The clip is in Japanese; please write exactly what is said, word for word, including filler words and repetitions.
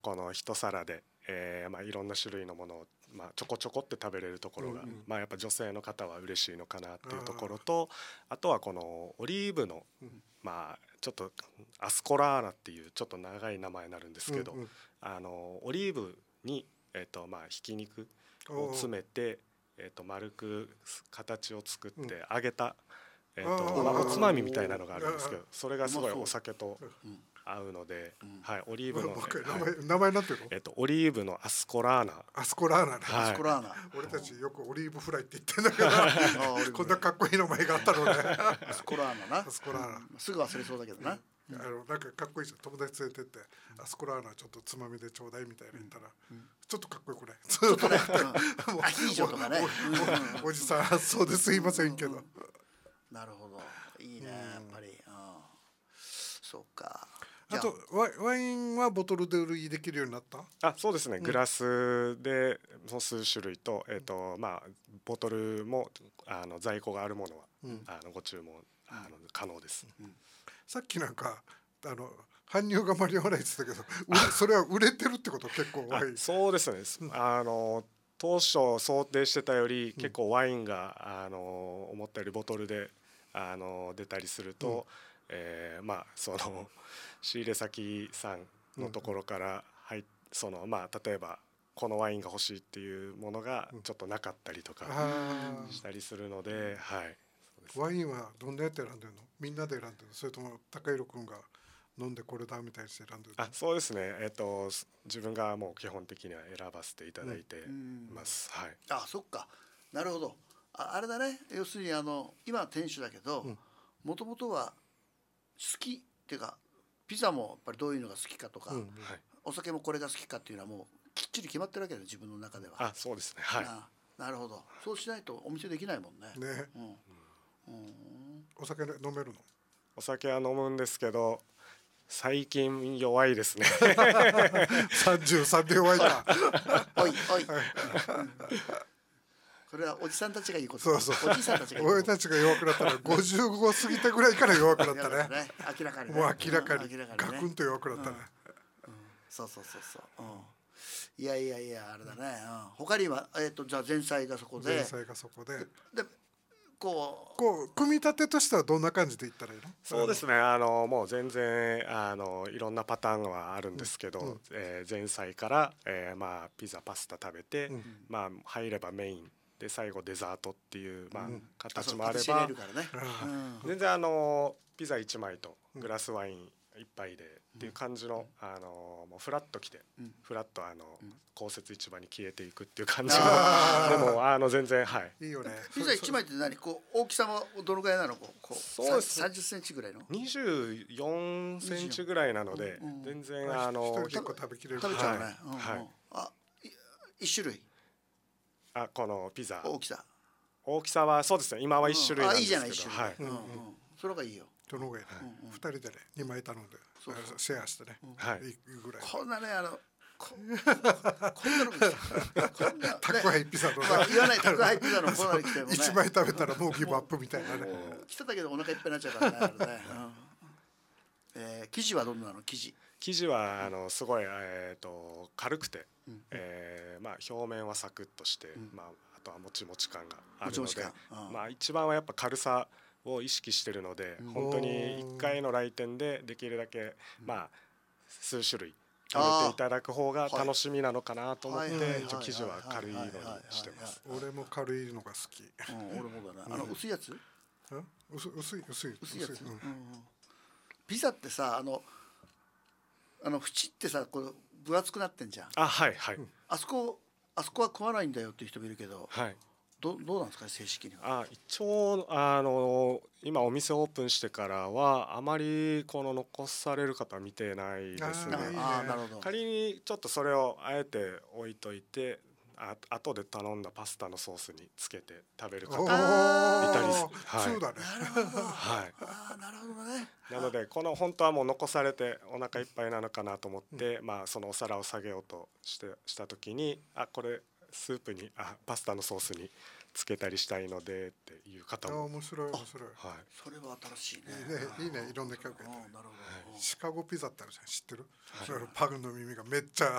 この一皿で、えーまあ、いろんな種類のものを、まあ、ちょこちょこって食べれるところが、うんうん、まあ、やっぱ女性の方は嬉しいのかなっていうところと、 あ, あとはこのオリーブの、うん、まあ、ちょっとアスコラーナっていうちょっと長い名前になるんですけど、うんうん、あのオリーブに、えーとまあ、ひき肉を詰めて、えー、と丸く形を作って揚げた、えーとまあ、おつまみみたいなのがあるんですけど、それがすごいお酒と合うので、うん、はい、オリーブの、ね、 名前、はい、名前なんていうの？ えっとオリーブのアスコラーナ。 アスコラーナね。 はい、アスコラーナ。 俺たちよくオリーブフライって言ってんだけど、こんなかっこいい名前があったのね。 アスコラーナな。 アスコラーナ。 うん、すぐ忘れそうだけどな。 うん、あのなんかかっこいいじゃん。友達連れてって、うん、アスコラーナちょっとつまみでちょうだいみたいな言ったら、うん、ちょっとかっこよくない？ちょっとね。 アヒージョとかね。 お, お, おじさんそうですいませんけど。うんうん、 なるほど。いいね、やっぱり。うん、そうか。 あとワインはボトルで売りできるようになった？ あ、そうですね、グラスで数種類と、えーとまあ、ボトルもあの在庫があるものは、うん、あのご注文あの可能です、うん、 さっきなんかあの搬入が間に合わないって言ったけどそれは売れてるってこと？結構ワイン。 そうですね、うん、あの当初想定してたより結構ワインが、うん、あの思ったよりボトルであの出たりすると、うん、えー、まあその仕入れ先さんのところから入っ、そのまあ例えばこのワインが欲しいっていうものがちょっとなかったりとかしたりするので、うん、はい。そうですね。 ワインはどんなやって選んでるの？みんなで選んでるの？それとも高弘君が飲んでこれだみたいにして選んでるの？ あ、そうですね。えっと自分がもう基本的には選ばせていただいてます。うん、はい。 あ、そっか。なるほど。あ、あれだね。要するにあの今は店主だけど、もともとは好きっていうか。ピザもやっぱりどういうのが好きかとか、うん、はい、お酒もこれが好きかっていうのはもうきっちり決まってるわけだよ、自分の中では。 あ、そうですね、はい。 な, なるほど。そうしないとお店できないもんね。 ね、うんうん、お酒飲めるの？ お酒は飲むんですけど最近弱いですね。 さんじゅうさんで弱いか。 おいおい。これはおじさんたちがいいこと。 そうそう。 おじさんたちがいいこと。 俺たちが弱くなったらごじゅうご過ぎたぐらいから弱くなったね。 ね、明らかに、ね。 もう明らかに、うん、ガクンと弱くなったね。 うんうん、そうそうそうそう。うん、いやいやいやあれだね。うん、他にはえっ、ー、とじゃあ前菜がそこで。 前菜がそこで。 でこうこう組み立てとしてはどんな感じでいったらいいの？ そうですね。あのもう全然あのいろんなパターンはあるんですけど、うん、えー、前菜から、えー、まあピザパスタ食べて、うん、まあ入ればメイン。で最後デザートっていう、まあ、形もあれば、全然あのピザいちまいとグラスワインいっぱいでっていう感じの、あのもうフラッと来て、フラッとあの公設市場に消えていくっていう感じの、でもあの全然、はい。 いいよね。 ピザいちまいって何？こう大きさはどのぐらいなの？こうこうそうです。さんじゅっセンチぐらいの？ にじゅうよんセンチぐらいなので、全然あの結構食べきれる。 食べちゃうね。はい。あ、一種類。 あ、このピザ大きさ大きさはそうですね、今はいち種類なんですけど、 あ、いいじゃない、はい、うんうん、それがいいよ。 その方がいいね、うんうん、ふたりでねにまい頼んでそうそうシェアしてね、うん、 はい、 いくぐらい。 こんなねあのこ, こんなのこんな宅配ピザのね、 まあ、言わない宅配ピザのコーナーに来てもねいちまい食べたらもうギブアップみたいなね、 来ただけでお腹いっぱいになっちゃうからねあれね、うん、えー、生地はどんなの？生地生地はあのすごい、えー、と軽くて、うん、えーまあ、表面はサクッとして、うん、まあ、あとはもちもち感があるので、うん、まあ、一番はやっぱ軽さを意識してるので、うん、本当にいっかいの来店でできるだけ、うん、まあ、数種類食べていただく方が楽しみなのかなと思って一応生地は軽いのにしてます。 俺も軽いのが好き、 うん、俺もだな、あの薄いやつ、 うん、薄い薄い薄い薄いやつ、うんうん、ピザってさ、あのあの縁ってさこう分厚くなってんじゃん。 あ、はいはい、うん、 あそこあそこは食わないんだよっていう人もいるけど、 はい、 ど, どうなんですかね、正式には。 あ、一応あの今お店オープンしてからはあまりこの残される方見てないですね。 ああ、なるほど。 仮にちょっとそれをあえて置いといて、あ後で頼んだパスタのソースにつけて食べる方もいたりする。 はい、そうだね。 なるほど。 はい。 あ、なるほどね。 なのでこの本当はもう残されてお腹いっぱいなのかなと思って、うん、まあそのお皿を下げようとしてした時に、あ、これスープにあパスタのソースにつけたりしたいのでっていう方あも、 面白い面白い。 はい、 それは新しいね。 いいねいいねいろんな客がいてね。 あーなるほど。 シカゴピザってあるじゃん知ってる？それパグの耳がめっちゃ